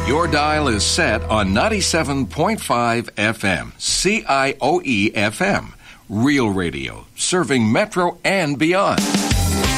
Your dial is set on 97.5 FM, CIOE FM. Real radio, serving Metro and beyond.